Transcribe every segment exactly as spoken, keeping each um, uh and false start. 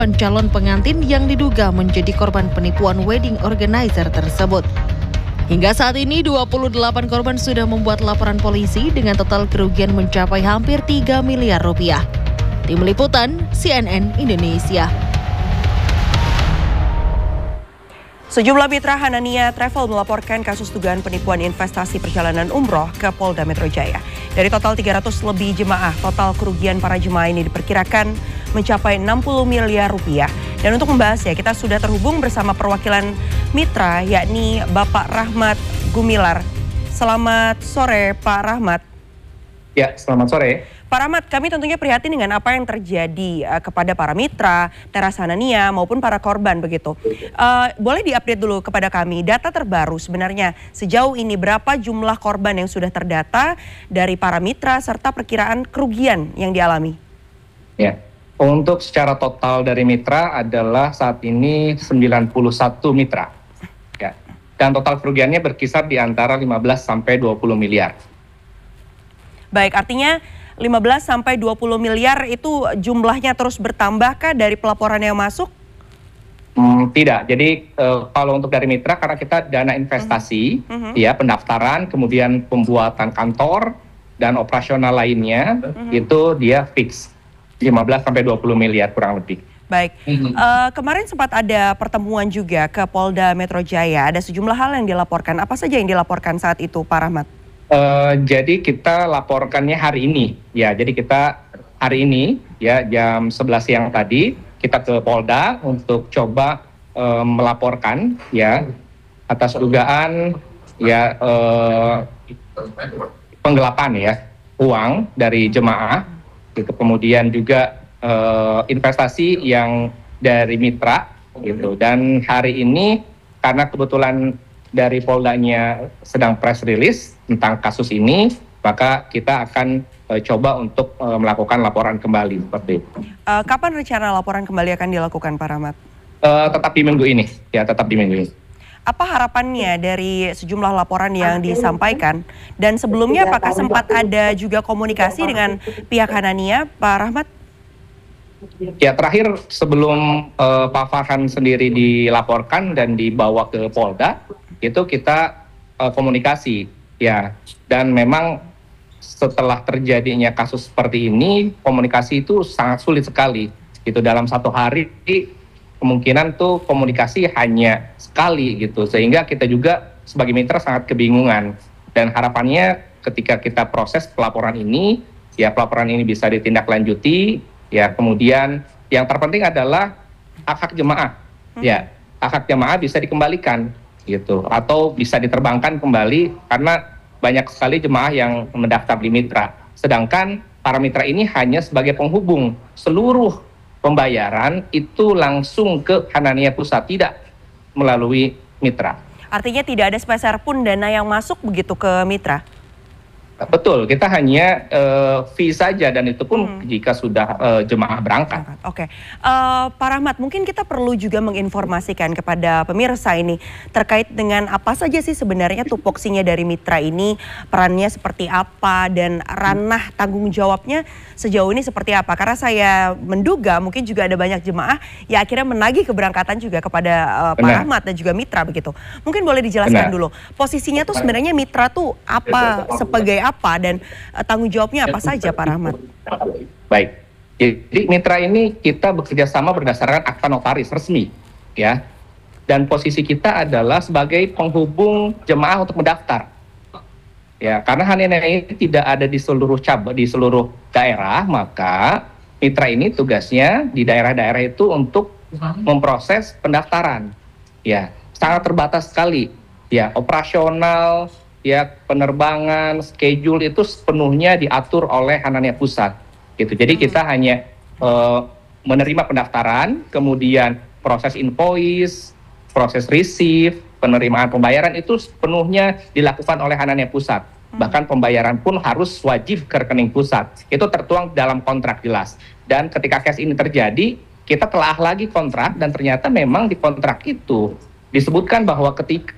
calon pengantin yang diduga menjadi korban penipuan wedding organizer tersebut. Hingga saat ini dua puluh delapan korban sudah membuat laporan polisi dengan total kerugian mencapai hampir tiga miliar rupiah. Tim Liputan C N N Indonesia. Sejumlah mitra Hanania Travel melaporkan kasus dugaan penipuan investasi perjalanan umroh ke Polda Metro Jaya. Dari total tiga ratus lebih jemaah, total kerugian para jemaah ini diperkirakan mencapai enam puluh miliar rupiah. Dan untuk membahasnya, kita sudah terhubung bersama perwakilan mitra, yakni Bapak Rahmat Gumilar. Selamat sore, Pak Rahmat. Ya, selamat sore. Pak Rahmat, kami tentunya prihatin dengan apa yang terjadi uh, kepada para mitra, teras Hanania maupun para korban begitu. Uh, boleh diupdate dulu kepada kami, data terbaru sebenarnya sejauh ini berapa jumlah korban yang sudah terdata dari para mitra serta perkiraan kerugian yang dialami? Ya, untuk secara total dari mitra adalah saat ini sembilan puluh satu mitra. Ya, dan total kerugiannya berkisar di antara lima belas sampai dua puluh miliar. Baik, artinya lima belas sampai dua puluh miliar itu jumlahnya terus bertambahkah dari pelaporan yang masuk? Hmm, tidak. Jadi uh, kalau untuk dari mitra karena kita dana investasi, uh-huh. ya pendaftaran, kemudian pembuatan kantor dan operasional lainnya uh-huh. itu dia fix lima belas sampai dua puluh miliar kurang lebih. Baik. Uh-huh. Uh, kemarin sempat ada pertemuan juga ke Polda Metro Jaya. Ada sejumlah hal yang dilaporkan. Apa saja yang dilaporkan saat itu, Pak Rahmat? Uh, jadi kita laporkannya hari ini, ya. Jadi kita hari ini, ya jam sebelas siang tadi kita ke Polda untuk coba uh, melaporkan, ya atas dugaan, ya uh, penggelapan, ya uang dari jemaah, gitu. Kemudian juga uh, investasi yang dari mitra, gitu. Dan hari ini karena kebetulan dari Poldanya sedang press release tentang kasus ini, maka kita akan uh, coba untuk uh, melakukan laporan kembali seperti itu. Uh, kapan rencana laporan kembali akan dilakukan, Pak Rahmat? Uh, tetap di minggu ini, ya tetap di minggu ini. Apa harapannya dari sejumlah laporan yang disampaikan? Dan sebelumnya apakah sempat ada juga komunikasi dengan pihak Hanania, Pak Rahmat? Ya, terakhir sebelum uh, Pak Farhan sendiri dilaporkan dan dibawa ke Polda, itu kita uh, komunikasi, ya. Dan memang setelah terjadinya kasus seperti ini, komunikasi itu sangat sulit sekali. Itu dalam satu hari kemungkinan tuh komunikasi hanya sekali gitu, sehingga kita juga sebagai mitra sangat kebingungan. Dan harapannya ketika kita proses pelaporan ini, ya pelaporan ini bisa ditindaklanjuti, ya kemudian yang terpenting adalah hak-hak jemaah, hmm. ya hak-hak jemaah bisa dikembalikan gitu, atau bisa diterbangkan kembali karena banyak sekali jemaah yang mendaftar di mitra. Sedangkan para mitra ini hanya sebagai penghubung, seluruh pembayaran itu langsung ke Hanania Pusat, tidak melalui mitra. Artinya tidak ada sepeser pun dana yang masuk begitu ke mitra? Betul, kita hanya uh, fee saja dan itu pun hmm. jika sudah uh, jemaah berangkat. Oke, okay. uh, Pak Rahmat, mungkin kita perlu juga menginformasikan kepada pemirsa ini terkait dengan apa saja sih sebenarnya tupoksinya dari mitra ini, perannya seperti apa dan ranah tanggung jawabnya sejauh ini seperti apa? Karena saya menduga mungkin juga ada banyak jemaah yang akhirnya menagih keberangkatan juga kepada uh, Pak Rahmat dan juga mitra begitu. Mungkin boleh dijelaskan Benar. dulu posisinya tuh sebenarnya mitra tuh apa, sebagai apa? apa dan uh, tanggung jawabnya apa saja, Pak Rahmat? Baik, jadi mitra ini kita bekerja sama berdasarkan akta notaris resmi, ya. Dan posisi kita adalah sebagai penghubung jemaah untuk mendaftar, ya. Karena Hanania ini tidak ada di seluruh cabang, di seluruh daerah, maka mitra ini tugasnya di daerah-daerah itu untuk memproses pendaftaran, ya. Sangat terbatas sekali, ya. Operasional, ya penerbangan, schedule itu sepenuhnya diatur oleh Hanania Pusat, gitu. Jadi kita hanya uh, menerima pendaftaran, kemudian proses invoice, proses receive, penerimaan pembayaran itu sepenuhnya dilakukan oleh Hanania Pusat. Bahkan pembayaran pun harus wajib ke rekening pusat. Itu tertuang dalam kontrak jelas. Dan ketika case ini terjadi, kita telah lagi kontrak dan ternyata memang di kontrak itu disebutkan bahwa ketika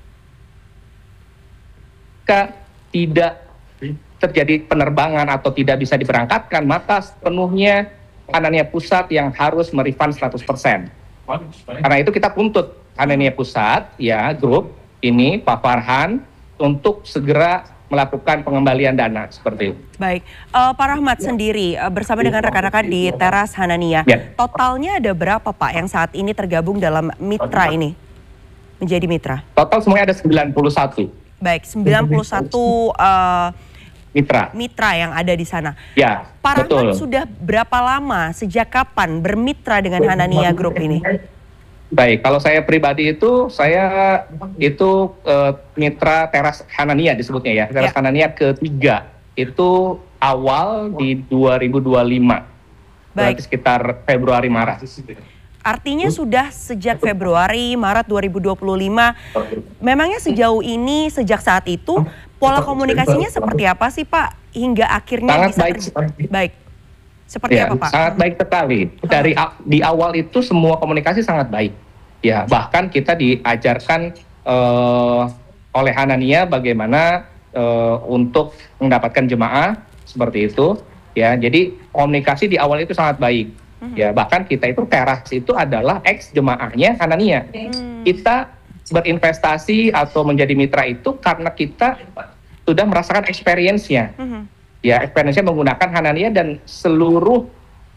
Jika tidak terjadi penerbangan atau tidak bisa diberangkatkan, maka sepenuhnya Hanania Pusat yang harus merefund seratus persen. Karena itu kita tuntut Hanania Pusat, ya grup ini Pak Farhan untuk segera melakukan pengembalian dana seperti itu. Baik, uh, Pak Rahmat sendiri uh, bersama dengan rekan-rekan di Teras Hanania, ya. Totalnya ada berapa Pak yang saat ini tergabung dalam mitra ini, menjadi mitra? Total semuanya ada sembilan puluh satu. Baik, sembilan puluh satu uh, mitra. Mitra yang ada di sana. Ya, Pak betul. Rahmat sudah berapa lama, sejak kapan bermitra dengan Hanania Group ini? Baik, kalau saya pribadi itu, saya itu uh, mitra Teras Hanania disebutnya ya. Teras ya. Hanania ketiga, itu awal di dua ribu dua puluh lima. Baik. Berarti sekitar Februari, Maret. Artinya sudah sejak Februari, Maret dua ribu dua puluh lima. Memangnya sejauh ini, sejak saat itu, pola komunikasinya seperti apa sih Pak? Hingga akhirnya sangat bisa baik. Baik. Seperti ya, apa Pak? Sangat baik sekali. Dari di awal itu semua komunikasi sangat baik. Ya, bahkan kita diajarkan uh, oleh Hanania bagaimana uh, untuk mendapatkan jemaah seperti itu. Ya, jadi komunikasi di awal itu sangat baik. Ya, bahkan kita itu Teras itu adalah ex jemaahnya Hanania. Hmm. Kita berinvestasi atau menjadi mitra itu karena kita sudah merasakan experience-nya. Hmm. Ya, experience-nya menggunakan Hanania dan seluruh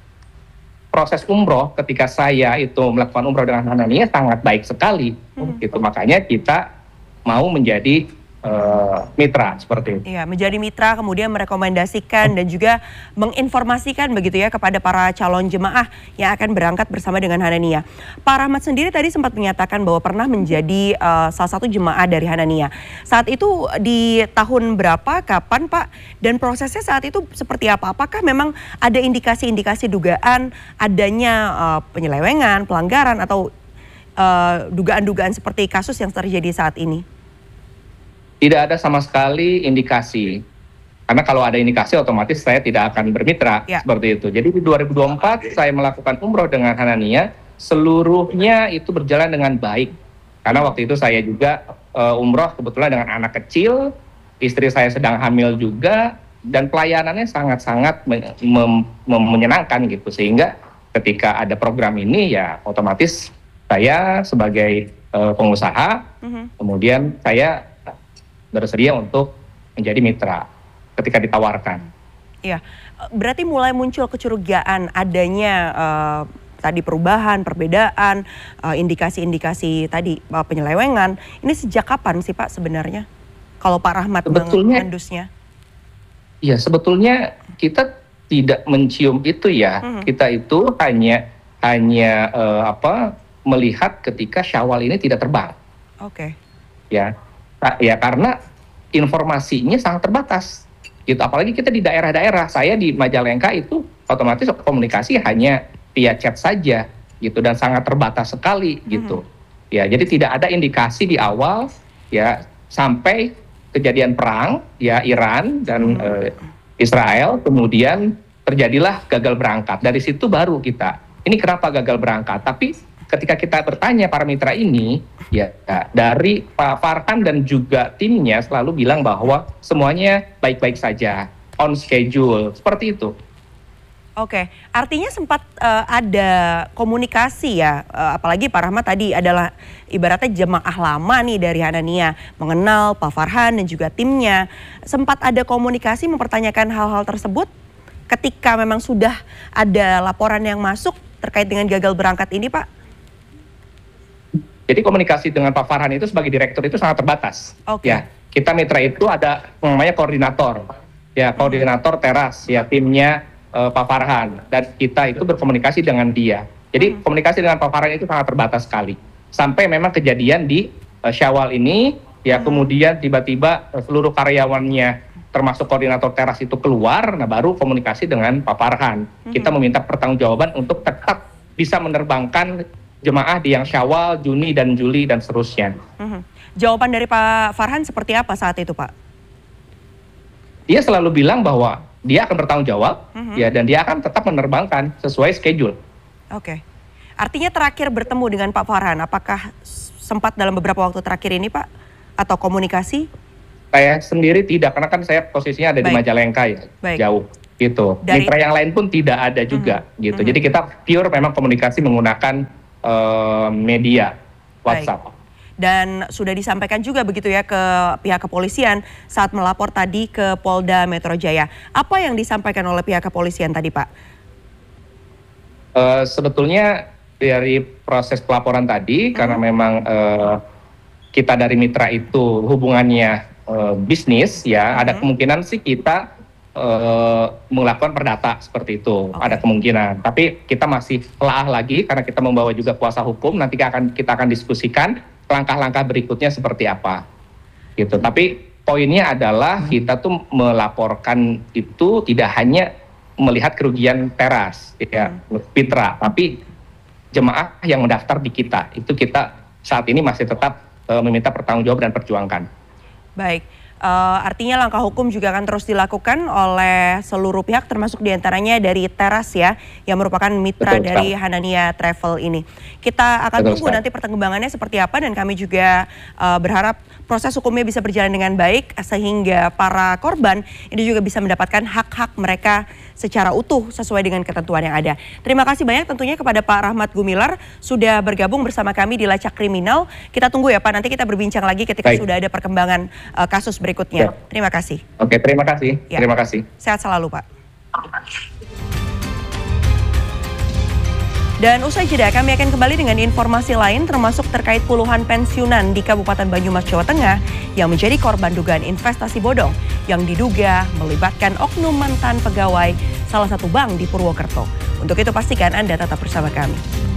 proses umroh ketika saya itu melakukan umroh dengan Hanania sangat baik sekali. Hmm. Gitu, makanya kita mau menjadi Uh, mitra seperti itu. Iya, menjadi mitra kemudian merekomendasikan dan juga menginformasikan begitu ya kepada para calon jemaah yang akan berangkat bersama dengan Hanania. Pak Rahmat sendiri tadi sempat menyatakan bahwa pernah menjadi uh, salah satu jemaah dari Hanania. Saat itu di tahun berapa, kapan Pak? Dan prosesnya saat itu seperti apa? Apakah memang ada indikasi-indikasi dugaan adanya uh, penyelewengan, pelanggaran atau uh, dugaan-dugaan seperti kasus yang terjadi saat ini? Tidak ada sama sekali indikasi. Karena kalau ada indikasi otomatis saya tidak akan bermitra ya. Seperti itu. Jadi di dua ribu dua puluh empat saya melakukan umroh dengan Hanania, seluruhnya itu berjalan dengan baik. Karena waktu itu saya juga uh, umroh kebetulan dengan anak kecil, istri saya sedang hamil juga, dan pelayanannya sangat-sangat men mem mem menyenangkan gitu. Sehingga ketika ada program ini ya otomatis saya sebagai uh, pengusaha, mm-hmm. kemudian saya bersedia untuk menjadi mitra ketika ditawarkan. Iya, berarti mulai muncul kecurigaan adanya uh, tadi perubahan, perbedaan, uh, indikasi-indikasi tadi uh, penyelewengan. Ini sejak kapan sih Pak sebenarnya? Kalau Pak Rahmat mengendusnya? Iya, sebetulnya kita tidak mencium itu ya. Mm-hmm. Kita itu hanya hanya uh, apa melihat ketika Syawal ini tidak terbang. Oke. Okay. Ya. Ya karena informasinya sangat terbatas gitu, apalagi kita di daerah-daerah. Saya di Majalengka itu otomatis komunikasi hanya via chat saja gitu dan sangat terbatas sekali gitu. Mm-hmm. Ya, jadi tidak ada indikasi di awal ya sampai kejadian perang ya Iran dan mm-hmm. eh, Israel, kemudian terjadilah gagal berangkat. Dari situ baru kita ini kenapa gagal berangkat. Tapi ketika kita bertanya para mitra ini, ya dari Pak Farhan dan juga timnya selalu bilang bahwa semuanya baik-baik saja, on schedule, seperti itu. Oke, artinya sempat uh, ada komunikasi ya, uh, apalagi Pak Rahmat tadi adalah ibaratnya jemaah lama nih dari Hanania, mengenal Pak Farhan dan juga timnya. Sempat ada komunikasi mempertanyakan hal-hal tersebut ketika memang sudah ada laporan yang masuk terkait dengan gagal berangkat ini Pak? Jadi komunikasi dengan Pak Farhan itu sebagai direktur itu sangat terbatas. Okay. Ya, kita mitra itu ada namanya koordinator, ya koordinator Teras, ya timnya uh, Pak Farhan, dan kita itu berkomunikasi dengan dia. Jadi hmm. komunikasi dengan Pak Farhan itu sangat terbatas sekali. Sampai memang kejadian di uh, Syawal ini, ya hmm. kemudian tiba-tiba uh, seluruh karyawannya termasuk koordinator Teras itu keluar, nah baru komunikasi dengan Pak Farhan. Hmm. Kita meminta pertanggungjawaban untuk tetap bisa menerbangkan jemaah di yang Syawal, Juni, dan Juli, dan seterusnya. Mm-hmm. Jawaban dari Pak Farhan seperti apa saat itu, Pak? Dia selalu bilang bahwa dia akan bertanggung jawab, mm-hmm. ya, dan dia akan tetap menerbangkan sesuai schedule. Oke. Okay. Artinya terakhir bertemu dengan Pak Farhan, apakah sempat dalam beberapa waktu terakhir ini, Pak? Atau komunikasi? Saya sendiri tidak, karena kan saya posisinya ada Baik. di Majalengka ya, Baik. jauh. gitu. Dari- Mitra yang lain pun tidak ada juga Mhm, gitu. mhm. Jadi kita pure memang komunikasi menggunakan eh, media Baik. WhatsApp. Dan sudah disampaikan juga begitu ya ke pihak kepolisian saat melapor tadi ke Polda Metro Jaya. Apa yang disampaikan oleh pihak kepolisian tadi, Pak? Eh, sebetulnya dari proses pelaporan tadi, karena memang eh, kita dari mitra itu hubungannya eh, bisnis, ya ada kemungkinan sih kita eh, melakukan perdata seperti itu, Oke. ada kemungkinan. Tapi kita masih telaah lagi karena kita membawa juga kuasa hukum. Nanti kita akan kita akan diskusikan langkah-langkah berikutnya seperti apa, gitu. Tapi poinnya adalah kita tuh melaporkan itu tidak hanya melihat kerugian teras, ya, mitra, tapi jemaah yang mendaftar di kita itu kita saat ini masih tetap uh, meminta pertanggungjawaban dan perjuangkan. Baik, eh, artinya langkah hukum juga akan terus dilakukan oleh seluruh pihak termasuk diantaranya dari Teras ya, yang merupakan mitra Betul, dari Ustaz. Hanania Travel ini. Kita akan Betul, tunggu Ustaz. nanti perkembangannya seperti apa dan kami juga eh, berharap proses hukumnya bisa berjalan dengan baik sehingga para korban ini juga bisa mendapatkan hak-hak mereka secara utuh sesuai dengan ketentuan yang ada. Terima kasih banyak tentunya kepada Pak Rahmat Gumilar sudah bergabung bersama kami di Lacak Kriminal. Kita tunggu ya Pak, nanti kita berbincang lagi ketika Baik. sudah ada perkembangan uh, kasus berikutnya. Ya. Terima kasih. Oke, terima kasih. Ya. Terima kasih. Sehat selalu Pak. Dan usai jeda kami akan kembali dengan informasi lain termasuk terkait puluhan pensiunan di Kabupaten Banyumas, Jawa Tengah yang menjadi korban dugaan investasi bodong yang diduga melibatkan oknum mantan pegawai salah satu bank di Purwokerto. Untuk itu pastikan Anda tetap bersama kami.